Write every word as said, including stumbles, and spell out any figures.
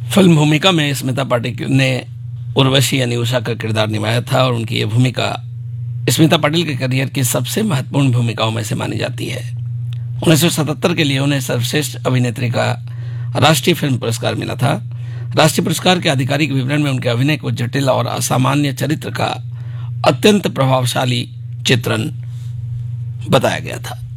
Film भूमिका में स्मिता पाटिल ने उर्वशी यानी उषा का किरदार निभाया था और उनकी ये भूमिका स्मिता पाटिल के करियर की सबसे महत्वपूर्ण भूमिकाओं में से मानी जाती है। उन्नीस सौ सतहत्तर के लिए उन्हें सर्वश्रेष्ठ अभिनेत्री का राष्ट्रीय फिल्म पुरस्कार मिला था। राष्ट्रीय पुरस्कार के आधिकारिक विवरण में उनके अभिनय को जटिल और असामान्य चरित्र का अत्यंत प्रभावशाली चित्रण बताया गया था।